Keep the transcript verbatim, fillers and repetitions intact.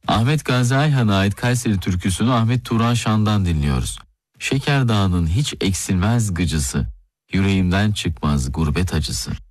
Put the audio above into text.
Ahmet Gazi Ayhan'a ait Kayseri türküsünü Ahmet Turan Şan'dan dinliyoruz. Şeker Dağı'nın hiç eksilmez gıcısı, yüreğimden çıkmaz gurbet acısı.